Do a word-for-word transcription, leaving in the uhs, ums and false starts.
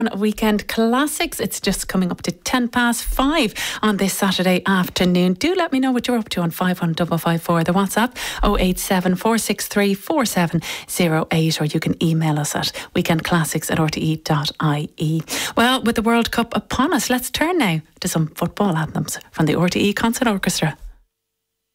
Weekend Classics. It's just coming up to ten past five on this Saturday afternoon. Do let me know what you're up to on five one five five four. The WhatsApp oh eight seven, four six three, four seven oh eight, or you can email us at weekendclassics at r t e dot i e. Well, with the World Cup upon us, let's turn now to some football anthems from the R T E Concert Orchestra.